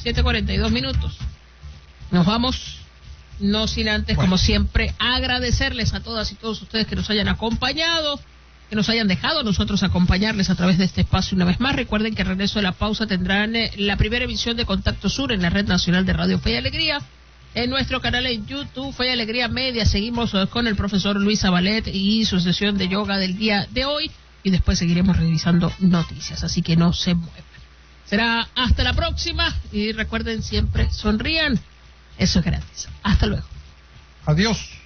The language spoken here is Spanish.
7:42. Nos vamos, no sin antes, como siempre, agradecerles a todas y todos ustedes que nos hayan acompañado, que nos hayan dejado a nosotros acompañarles a través de este espacio una vez más. Recuerden que al regreso de la pausa tendrán la primera emisión de Contacto Sur en la Red Nacional de Radio Fe y Alegría. En nuestro canal en YouTube, Fe y Alegría Media, seguimos con el profesor Luis Zabalet y su sesión de yoga del día de hoy. Y después seguiremos revisando noticias, así que no se muevan. Será hasta la próxima y recuerden siempre, sonrían. Eso es gratis. Hasta luego. Adiós.